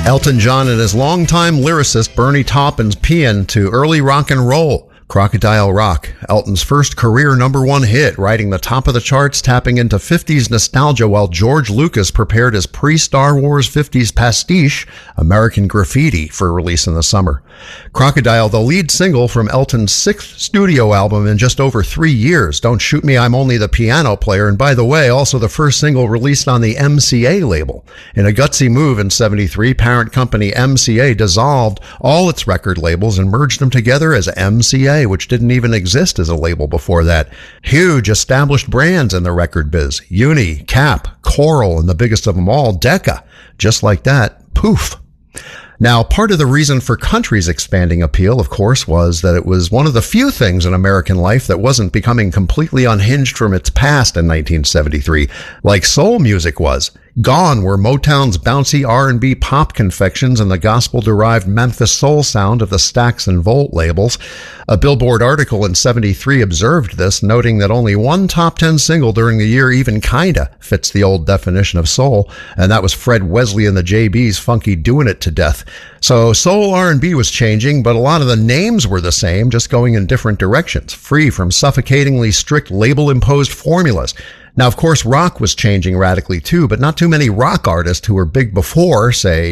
Elton John and his longtime lyricist Bernie Taupin's paean to early rock and roll. Crocodile Rock, Elton's first career #1 hit, riding the top of the charts, tapping into 50s nostalgia while George Lucas prepared his pre-Star Wars 50s pastiche, American Graffiti, for release in the summer. Crocodile, the lead single from Elton's 6th studio album in just over 3 years. Don't Shoot Me, I'm Only the Piano Player, and by the way, also the first single released on the MCA label. In a gutsy move in '73, parent company MCA dissolved all its record labels and merged them together as MCA, which didn't even exist as a label before that. Huge established brands in the record biz. Uni, Cap, Coral, and the biggest of them all, Decca. Just like that, poof. Now, part of the reason for country's expanding appeal, of course, was that it was one of the few things in American life that wasn't becoming completely unhinged from its past in 1973, like soul music was. Gone were Motown's bouncy R&B pop confections and the gospel-derived Memphis soul sound of the Stax and Volt labels. A Billboard article in '73 observed this, noting that only one top 10 single during the year even kinda fits the old definition of soul, and that was Fred Wesley and the JB's Funky Doin' It to Death. So soul R&B was changing, but a lot of the names were the same, just going in different directions, free from suffocatingly strict label-imposed formulas. Now, of course, rock was changing radically too, but not too many rock artists who were big before, say,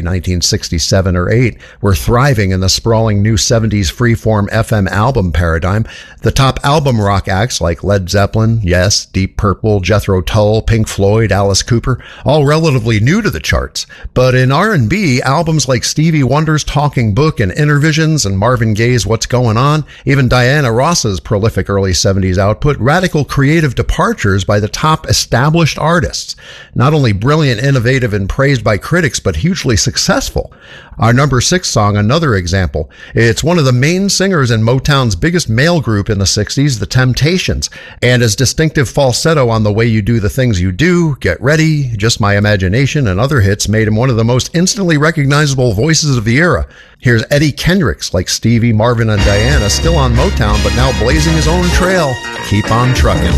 1967 or 8, were thriving in the sprawling new 70s freeform FM album paradigm. The top album rock acts like Led Zeppelin, Yes, Deep Purple, Jethro Tull, Pink Floyd, Alice Cooper, all relatively new to the charts. But in R&B, albums like Stevie Wonder's Talking Book and Intervisions and Marvin Gaye's What's Going On, even Diana Ross's prolific early 70s output, radical creative departures by the top established artists. Not only brilliant, innovative, and praised by critics, but hugely successful. Our #6 song, another example. It's one of the main singers in Motown's biggest male group in the '60s, The Temptations, and his distinctive falsetto on The Way You Do the Things You Do, Get Ready, Just My Imagination, and other hits made him one of the most instantly recognizable voices of the era. Here's Eddie Kendricks, like Stevie, Marvin, and Diana, still on Motown, but now blazing his own trail. Keep on trucking.